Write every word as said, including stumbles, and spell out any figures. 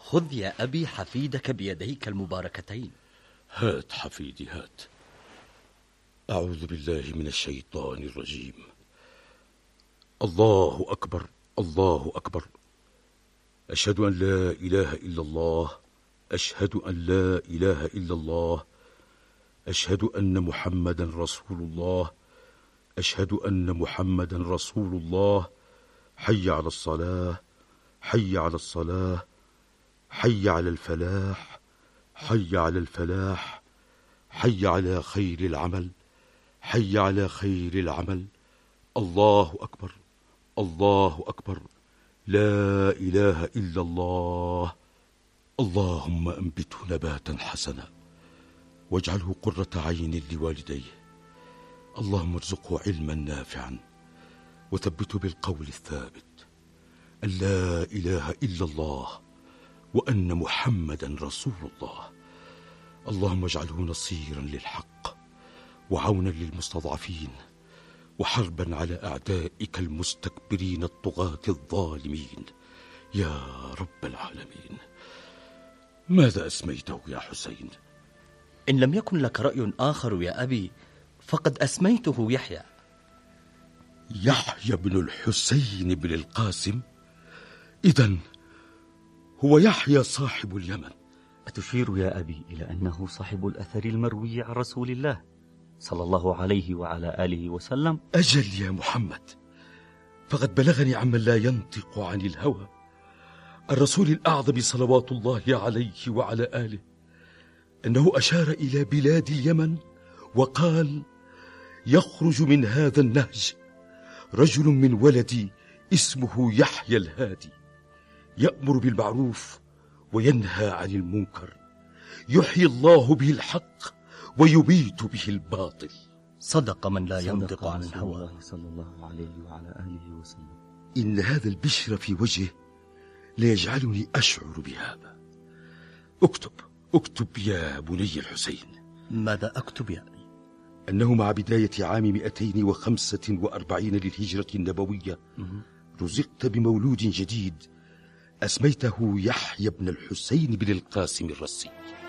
خذ يا أبي حفيدك بيديك المباركتين. هات حفيدي هات. أعوذ بالله من الشيطان الرجيم. الله أكبر الله أكبر. أشهد أن لا إله إلا الله. أشهد أن لا إله إلا الله. أشهد أن محمدا رسول الله. أشهد أن محمدا رسول الله. حي على الصلاة حي على الصلاة حي على الفلاح حي على الفلاح حي على خير العمل حي على خير العمل. الله أكبر الله أكبر. لا إله إلا الله. اللهم أنبته نباتا حسنا واجعله قرة عين لوالديه. اللهم ارزقه علما نافعا وثبته بالقول الثابت أن لا إله إلا الله وأن محمدا رسول الله. اللهم اجعله نصيرا للحق وعونا للمستضعفين وحربا على أعدائك المستكبرين الطغاة الظالمين يا رب العالمين. ماذا أسميته يا حسين؟ إن لم يكن لك رأي آخر يا أبي فقد أسميته يحيى. يحيى بن الحسين بن القاسم؟ إذن هو يحيى صاحب اليمن. أتشير يا أبي إلى أنه صاحب الأثر المروي عن رسول الله صلى الله عليه وعلى آله وسلم؟ أجل يا محمد، فقد بلغني عمن لا ينطق عن الهوى الرسول الأعظم صلوات الله عليه وعلى آله أنه أشار إلى بلاد اليمن وقال: يخرج من هذا النهج رجل من ولدي اسمه يحيى الهادي، يأمر بالمعروف وينهى عن المنكر، يحيي الله به الحق ويبيت به الباطل. صدق من لا ينطق عن الهوى صلى الله عليه وعلى آله وسلم. إن هذا البشر في وجهه ليجعلني أشعر بهذا. اكتب اكتب يا بني الحسين. ماذا أكتب يا أبي؟ أنه مع بداية عام مئتين وخمسة وأربعين للهجرة النبوية رزقت بمولود جديد أسميته يحيى بن الحسين بن القاسم الرسي.